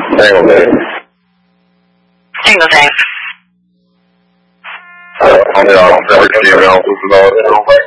Single name. Single name. On the officer, female, who's about